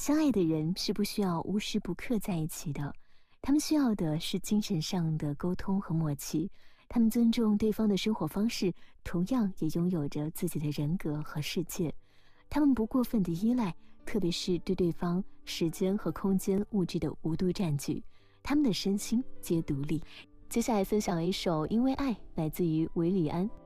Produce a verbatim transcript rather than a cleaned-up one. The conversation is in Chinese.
相爱的人是不需要无时不刻在一起的，他们需要的是精神上的沟通和默契。他们尊重对方的生活方式，同样也拥有着自己的人格和世界。他们不过分的依赖，特别是对对方时间和空间物质的无度占据。他们的身心皆独立。接下来分享一首《因为爱》，来自于韦礼安。